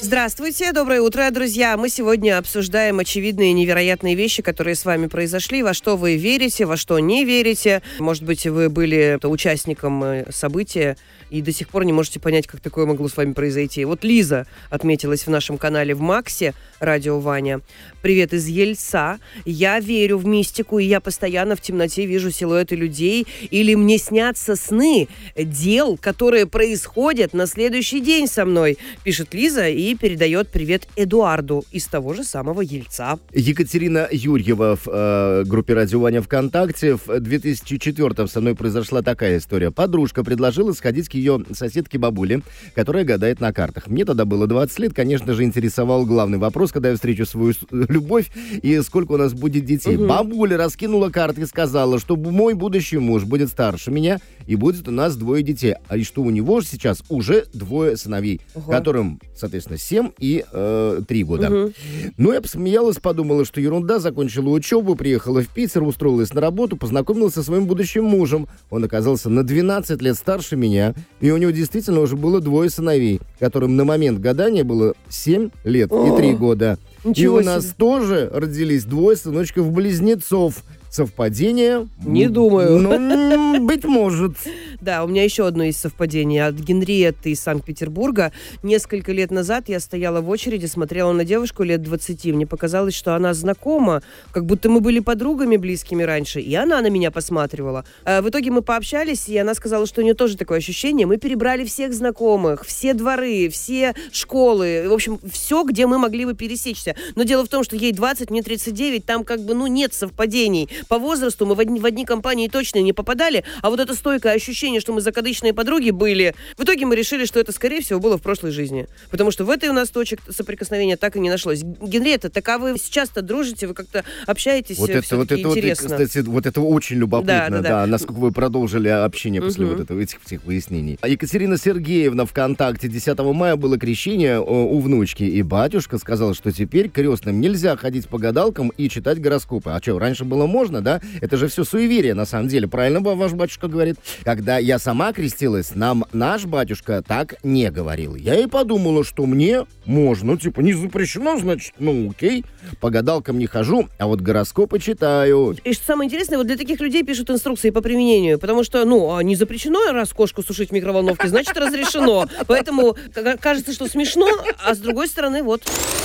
Здравствуйте, доброе утро, друзья. Мы сегодня обсуждаем очевидные невероятные вещи, которые с вами произошли. Во что вы верите, во что не верите. Может быть, вы были участником события и до сих пор не можете понять, как такое могло с вами произойти. Вот Лиза отметилась в нашем канале в Максе, радио Ваня. Привет из Ельца. Я верю в мистику, и я постоянно в темноте вижу силуэты людей. Или мне снятся сны дел, которые происходят на следующий день со мной, пишет Лиза и передает привет Эдуарду из того же самого Ельца. Екатерина Юрьева в группе «Радио Ваня» ВКонтакте. В 2004-м со мной произошла такая история. Подружка предложила сходить к ее соседке бабуле, которая гадает на картах. Мне тогда было 20 лет. Конечно же, интересовал главный вопрос, когда я встречу свою любовь и сколько у нас будет детей. Бабуля раскинула карты и сказала, что мой будущий муж будет старше меня и будет у нас 2 детей. А и что у него сейчас уже 2 сыновей, которым, соответственно, 7 и 3 года. Ну, я посмеялась, подумала, что ерунда, закончила учебу, приехала в Питер, устроилась на работу, познакомилась со своим будущим мужем. Он оказался на 12 лет старше меня, и у него действительно уже было 2 сыновей, которым на момент гадания было 7 лет и 3 года. И у нас тоже родились 2 сыночков-близнецов. Совпадение? Не думаю. Ну, быть может. Да, у меня еще одно из совпадений от Генриетты из Санкт-Петербурга. Несколько лет назад я стояла в очереди, смотрела на девушку лет 20. Мне показалось, что она знакома, как будто мы были подругами близкими раньше, и она на меня посматривала. В итоге мы пообщались, и она сказала, что у нее тоже такое ощущение. Мы перебрали всех знакомых, все дворы, все школы, в общем, все, где мы могли бы пересечься. Но дело в том, что ей 20, мне 39, там как бы, нет совпадений. По возрасту мы в одни компании точно не попадали, а вот это стойкое ощущение, что мы закадычные подруги были, в итоге мы решили, что это, скорее всего, было в прошлой жизни. Потому что в этой у нас точек соприкосновения так и не нашлось. Генриетта, так а вы сейчас-то дружите, вы как-то общаетесь, вот это интересно. Вот, кстати, вот это очень любопытно, да, насколько вы продолжили общение после вот этого, этих всех выяснений. А Екатерина Сергеевна ВКонтакте. 10 мая было крещение у внучки, и батюшка сказал, что теперь крестным нельзя ходить по гадалкам и читать гороскопы. А что, раньше было можно, да? Это же все суеверие, на самом деле. Правильно ваш батюшка говорит? Когда я сама крестилась, нам наш батюшка так не говорил. Я и подумала, что мне можно. Не запрещено, значит, окей. По гадалкам не хожу, а вот гороскопы читаю. И что самое интересное, вот для таких людей пишут инструкции по применению, потому что, не запрещено раз кошку сушить в микроволновке, значит, разрешено. Поэтому кажется, что смешно, а с другой стороны, вот...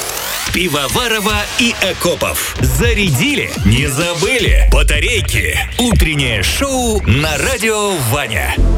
Пивоварова и Акопов. Зарядили? Не забыли? Батарейки. Утреннее шоу на радио Ваня.